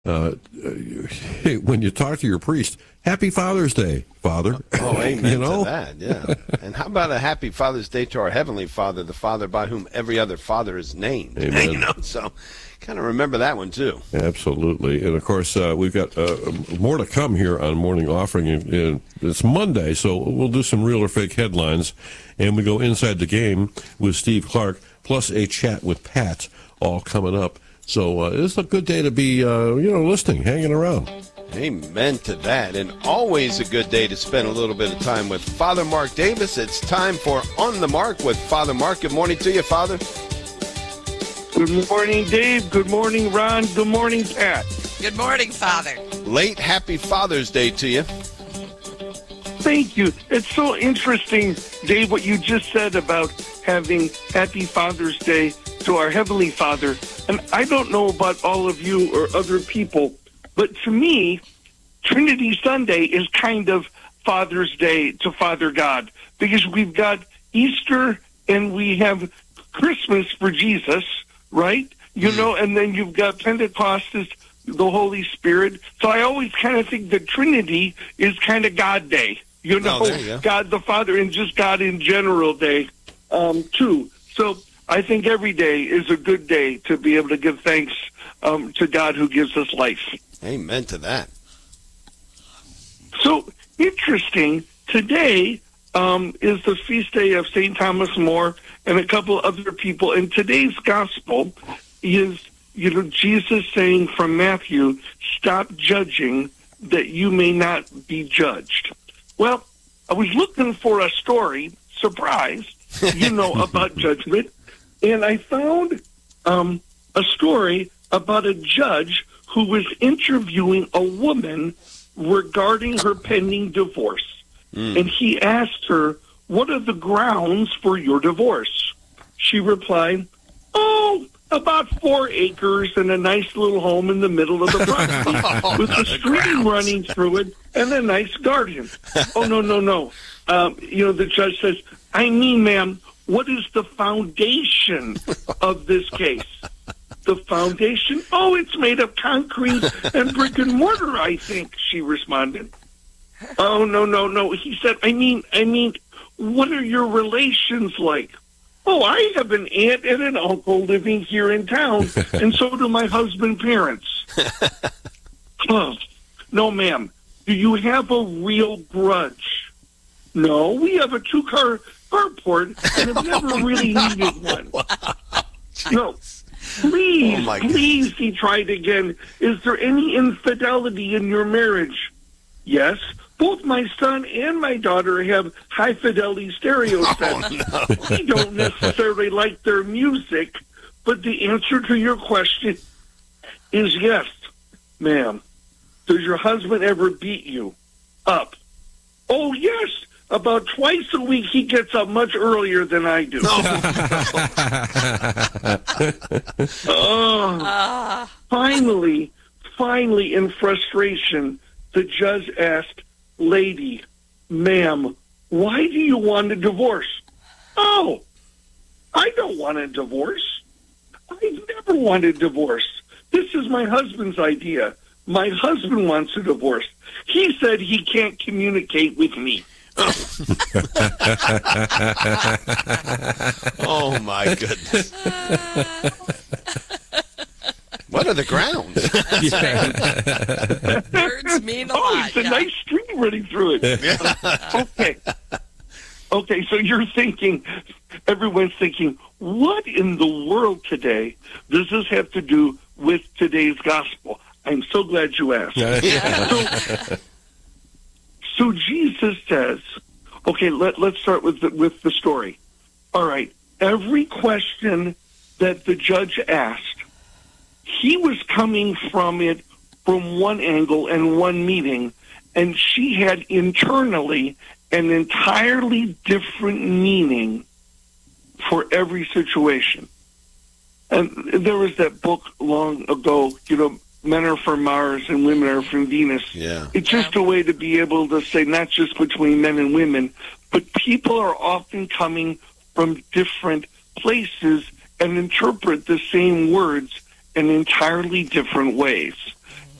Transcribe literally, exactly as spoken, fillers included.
Uh, hey, when you talk to your priest, Happy Father's Day, Father. Oh, amen you know? to that, yeah. And how about a Happy Father's Day to our Heavenly Father, the Father by whom every other father is named? Amen. You know, so kind of remember that one, too. Absolutely. And, of course, uh, we've got uh, more to come here on Morning Offering. And it's Monday, so we'll do some real or fake headlines. And we go inside the game with Steve Clark, plus a chat with Pat, all coming up. So uh, it's a good day to be, uh, you know, listening, hanging around. Amen to that. And always a good day to spend a little bit of time with Father Mark Davis. It's time for On the Mark with Father Mark. Good morning to you, Father. Good morning, Dave. Good morning, Ron. Good morning, Pat. Good morning, Father. Late Happy Father's Day to you. Thank you. It's so interesting, Dave, what you just said about having Happy Father's Day to our Heavenly Father. And I don't know about all of you or other people, but to me, Trinity Sunday is kind of Father's Day to Father God, because we've got Easter and we have Christmas for Jesus, right? You know, and then you've got Pentecost as the Holy Spirit. So I always kind of think the Trinity is kind of God Day, you know, oh, you go. God the Father and just God in general Day, um, too. So I think every day is a good day to be able to give thanks um, to God who gives us life. Amen to that. So interesting. Today um, is the feast day of Saint Thomas More and a couple other people. And today's gospel is, you know, Jesus saying from Matthew, "Stop judging that you may not be judged." Well, I was looking for a story, surprise, you know, about judgment. And I found um, a story about a judge who was interviewing a woman regarding her pending divorce. Mm. And he asked her, "What are the grounds for your divorce?" She replied, "Oh, about four acres and a nice little home in the middle of the property oh, with a stream running through it and a nice garden." Oh, no, no, no. Um, you know, the judge says, "I mean, ma'am, what is the foundation of this case?" "The foundation? Oh, it's made of concrete and brick and mortar, I think," she responded. "Oh, no, no, no." He said, I mean, I mean, what are your relations like?" "Oh, I have an aunt and an uncle living here in town, and so do my husband's parents." "Oh, no, ma'am. Do you have a real grudge?" "No, we have a two-car carport and have never really needed one." "No. Please, oh please," he tried again. "Is there any infidelity in your marriage?" "Yes. Both my son and my daughter have high-fidelity stereo sets. Oh, no. We don't necessarily like their music, but the answer to your question is yes, ma'am." "Does your husband ever beat you up?" "Oh, yes. About twice a week, he gets up much earlier than I do." oh, Uh, finally, finally, in frustration, the judge asked, "Lady, ma'am, why do you want a divorce?" "Oh, I don't want a divorce. I've never wanted a divorce. This is my husband's idea. My husband wants a divorce. He said he can't communicate with me." Oh, my goodness. What are the grounds? words mean a Oh, lot. it's a yeah. nice stream running through it. Okay. Okay, so you're thinking, everyone's thinking, what in the world today does this have to do with today's gospel? I'm so glad you asked. so, so Jesus says, okay, let, let's start with the, with the story. All right, every question that the judge asked, he was coming from it from one angle and one meaning, and she had internally an entirely different meaning for every situation. And there was that book long ago, you know, Men Are From Mars and Women Are From Venus. Yeah. It's just a way to be able to say not just between men and women, but people are often coming from different places and interpret the same words in entirely different ways.